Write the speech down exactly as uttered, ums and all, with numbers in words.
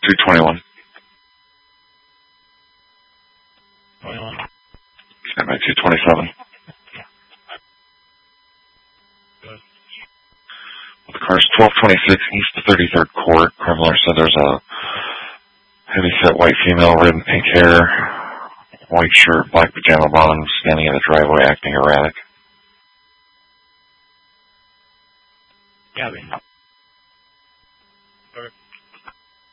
two twenty-one. twenty-one. Stand by two twenty-seven. Good. The car's twelve twenty-six East thirty-third Court. Criminal said there's a heavy-set white female, red and pink hair, white shirt, black pajama bottoms, standing in the driveway acting erratic. Gabby.